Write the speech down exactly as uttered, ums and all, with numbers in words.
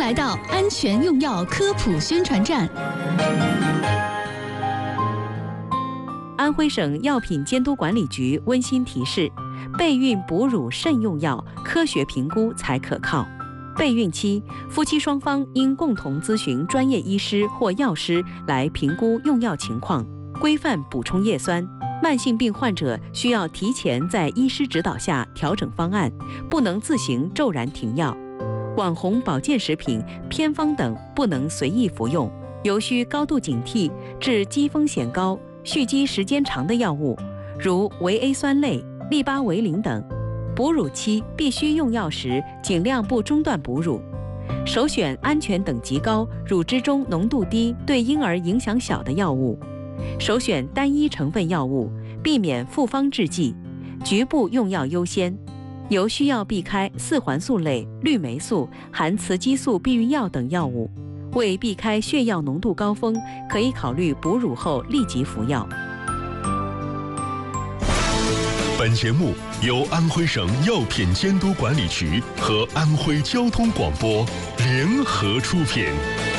来到安全用药科普宣传站。 安徽省药品监督管理局温馨提示：备孕哺乳慎用药，科学评估才可靠。备孕期，夫妻双方应共同咨询专业医师或药师来评估用药情况，规范补充叶酸。慢性病患者需要提前在医师指导下调整方案，不能自行骤然停药。网红保健食品、偏方等不能随意服用，尤需高度警惕致激风险高、蓄积时间长的药物，如维 A 酸类、利巴韦林等。哺乳期必须用药时，尽量不中断哺乳，首选安全等级高、乳汁中浓度低、对婴儿影响小的药物，首选单一成分药物，避免复方制剂，局部用药优先。尤需要避开四环素类、氯霉素、含雌激素避孕药等药物。为避开血药浓度高峰，可以考虑哺乳后立即服药。 本节目由安徽省药品监督管理局和安徽交通广播联合出品。